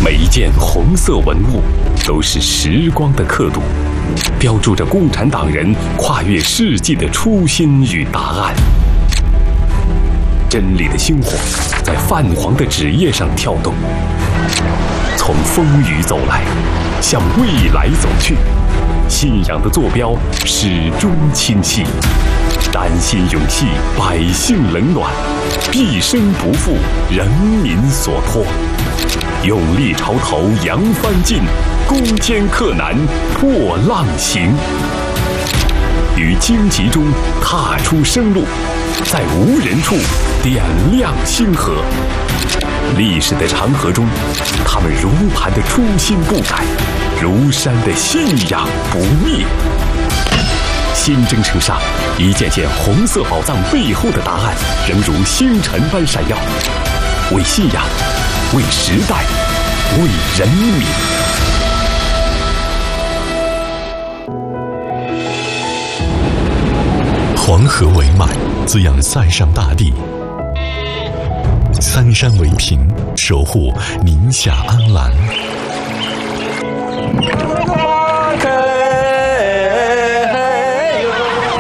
每一件红色文物都是时光的刻度，标注着共产党人跨越世纪的初心与答案。真理的星火在泛黄的纸页上跳动，从风雨走来，向未来走去。信仰的坐标始终清晰，丹心永系百姓冷暖，毕生不负人民所托。勇立潮头扬帆进，攻坚克难破浪行。于荆棘中踏出生路，在无人处点亮星河。历史的长河中，他们如磐的初心不改，如山的信仰不灭。新征程上，一件件红色宝藏背后的答案，仍如星辰般闪耀。为信仰，为时代，为人民。 黄河为脉，滋养塞上大地；三山为屏，守护宁夏安澜。